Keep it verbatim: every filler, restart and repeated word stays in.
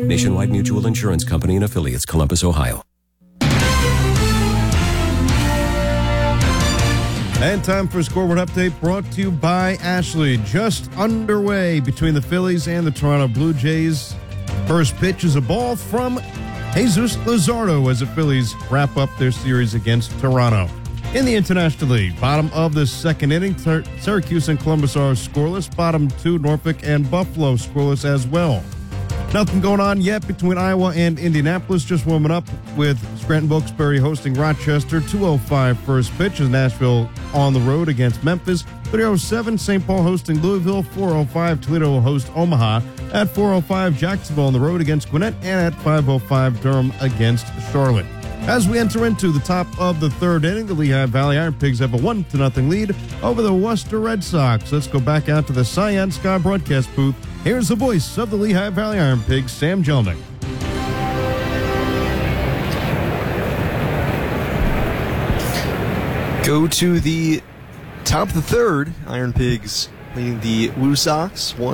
Nationwide Mutual Insurance Company and affiliates, Columbus, Ohio. And time for a scoreboard update brought to you by Ashley. Just underway between the Phillies and the Toronto Blue Jays. First pitch is a ball from Jesus Luzardo as the Phillies wrap up their series against Toronto. In the International League, bottom of the second inning, Syracuse and Columbus are scoreless. Bottom two, Norfolk and Buffalo scoreless as well. Nothing going on yet between Iowa and Indianapolis. Just warming up with Scranton Wilkes-Barre hosting Rochester. two oh five first pitch is Nashville on the road against Memphis. three oh seven, Saint Paul hosting Louisville. four oh five, Toledo will host Omaha. At four oh five, Jacksonville on the road against Gwinnett. And at five oh five, Durham against Charlotte. As we enter into the top of the third inning, the Lehigh Valley Iron Pigs have a one to nothing lead over the Worcester Red Sox. Let's go back out to the Cyan Sky broadcast booth. Here's the voice of the Lehigh Valley Iron Pigs, Sam Jelnick. Go to the top of the third. Iron Pigs leading the Woo Sox one